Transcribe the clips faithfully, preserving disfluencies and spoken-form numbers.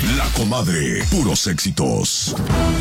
La Comadre, puros éxitos.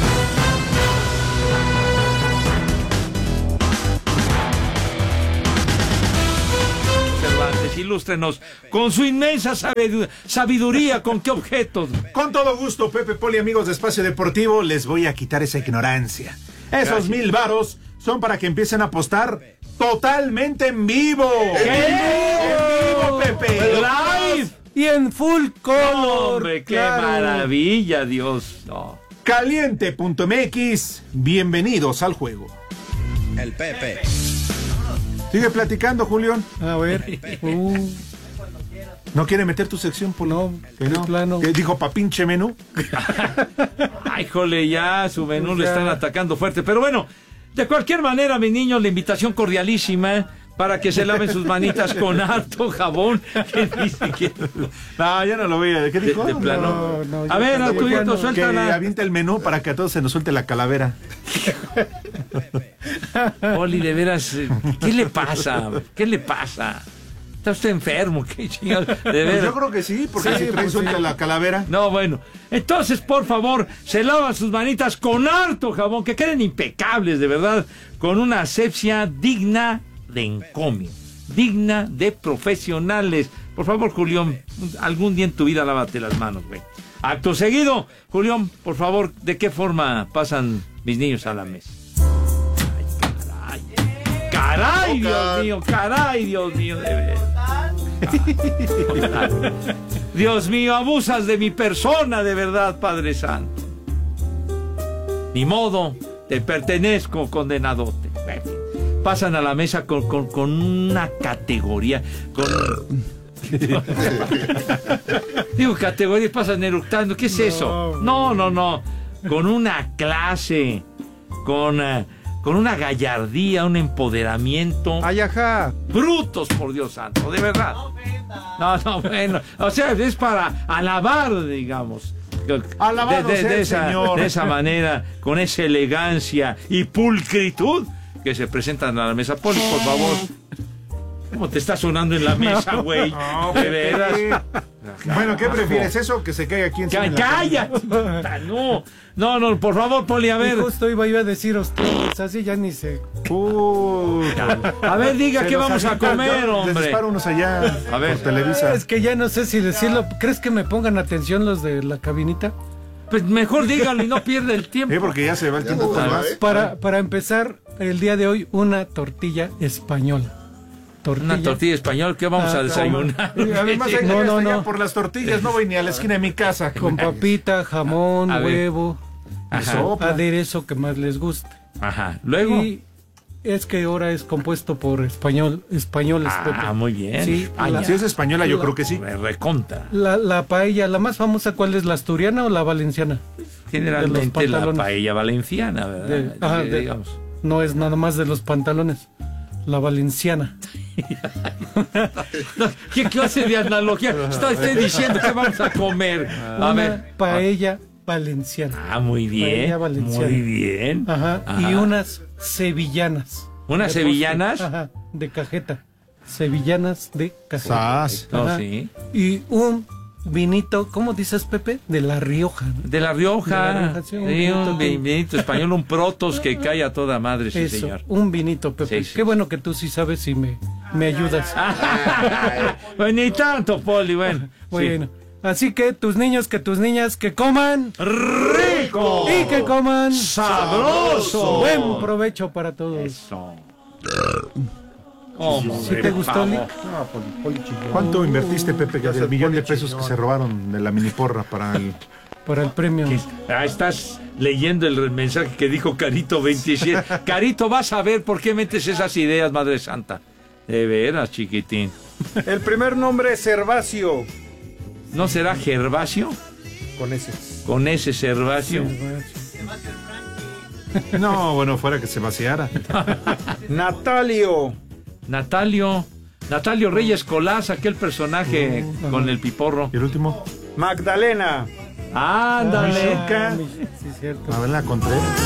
Cervantes, ilústrenos con su inmensa sabiduría, ¿con qué objetos? Con todo gusto, Pepe, Poli, amigos de Espacio Deportivo, les voy a quitar esa ignorancia. Esos Gracias. mil varos son para que empiecen a apostar totalmente en vivo. ¿Qué? En vivo, Pepe. Live. Y en full color. No, hombre, qué claro. maravilla, Dios. No. Caliente punto M X, bienvenidos al juego. El Pepe. Sigue platicando, Julián. A ver. Uh. ¿No quiere meter tu sección, Poli? No, que no. Plano. ¿Qué dijo pa' pinche menú? Ay, jole, ya su menú pues le ya. están atacando fuerte. Pero bueno, de cualquier manera, mis niños, la invitación cordialísima para que se laven sus manitas con harto jabón. Que ni siquiera... No, ya no lo veía. ¿Qué dijo? De, de plano. No, no, a ver, Arturito, no, suéltala. Que avienta el menú para que a todos se nos suelte la calavera. Poli, de veras, ¿qué le pasa? ¿Qué le pasa? ¿Está usted enfermo? ¿Qué chingados? De veras. Pues yo creo que sí, porque sí, si trae suelta sí. la calavera. No, bueno. Entonces, por favor, se lavan sus manitas con harto jabón, que queden impecables, de verdad, con una asepsia digna de encomio, digna de profesionales. Por favor, Julián, algún día en tu vida lávate las manos, güey. Acto seguido, Julián, por favor, ¿de qué forma pasan mis niños a la mesa? Ay, caray. Caray, Dios mío, caray, Dios mío, de verdad. Dios mío, abusas de mi persona, de verdad, Padre Santo. Ni modo, te pertenezco, condenadote. Pasan a la mesa con, con, con una categoría, con... Digo, categoría, pasan eructando, ¿qué es no, eso? No, no, no, con una clase, con, uh, con una gallardía, un empoderamiento. Ay, ajá. Brutos, por Dios santo, de verdad. No, no, bueno, o sea, es para alabar, digamos. Alabado de, de, sea de, el esa, Señor. de esa manera, con esa elegancia y pulcritud que se presentan a la mesa. Poli, por favor. ¿Cómo te está sonando en la mesa, güey? No, de veras. Bueno, ¿qué prefieres? ¿Eso que se caiga aquí encima? ¡Cállate! No, no, no, por favor, Poli, a ver. Y justo iba yo a decir ustedes, así ya ni sé. Uh, a ver, diga qué vamos a comer, hombre. Les disparo unos allá a ver. por Televisa. Es que ya no sé si decirlo. ¿Crees que me pongan atención los de la cabinita? Pues mejor dígalo y no pierda el tiempo. Sí, porque ya se va el tiempo con más. Para, para empezar, el día de hoy, una tortilla española. Tortilla. Una tortilla española, ¿qué vamos ah, a desayunar? No. Además, hay no, no, no. por las tortillas no voy ni a la esquina de mi casa. Con papita, jamón, a huevo, sopa, aderezo que más les guste. Ajá. Luego. Y es que ahora es compuesto por español, españoles. Ah, Pepe. muy bien. Sí, la, si es española, yo la, creo que sí. Recontra. La, la paella, la más famosa, ¿cuál es? ¿La asturiana o la valenciana? Generalmente la paella valenciana, ¿verdad? De, ajá, de, digamos. No es nada más de los pantalones. La valenciana. No, ¿qué clase de analogía está usted diciendo que vamos a comer? A Una ver. Paella valenciana. Ah, muy bien. Valenciana. Muy bien. Ajá. Ajá. Y unas sevillanas. ¿Unas sevillanas? Ajá, de cajeta. Sevillanas de cajeta. No, sí. Y un vinito, ¿cómo dices, Pepe? De La Rioja, ¿no? De La Rioja. De La Rioja, sí, un, sí, vinito, un que... vinito español, un protos que cae a toda madre, sí, Eso, señor. Un vinito, Pepe. Sí, sí, Qué sí. Bueno que tú sí sabes y me, me ayudas. Pues ni tanto, Poli, bueno. Bueno, sí. Así que tus niños, que tus niñas, que coman rico y que coman sabroso. Buen provecho para todos. Eso. ¿Sí, ¿Sí te gustó, Nick? No, Poli, Poli ¿Cuánto invertiste, Pepe, del millón de pesos que se robaron de la miniporra para el... para el premio? Ah, estás leyendo el mensaje que dijo Carito veintisiete. Carito, vas a ver por qué metes esas ideas, Madre Santa. De veras, chiquitín. El primer nombre es Servacio. ¿No será Gervasio? Con ese. Con ese Servacio. No, bueno, fuera que se vaciara. Natalio. Natalio. Natalio Reyes Colás, aquel personaje uh, con el piporro. ¿Y el último? Magdalena. Ándale. Ah, sí, cierto. A ver, la encontré.